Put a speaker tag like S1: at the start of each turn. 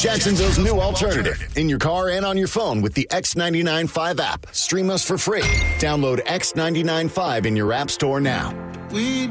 S1: Jacksonville's new alternative. In your car and on your phone with the X99.5 app. Stream us for free. Download X99.5 in your app store now.
S2: We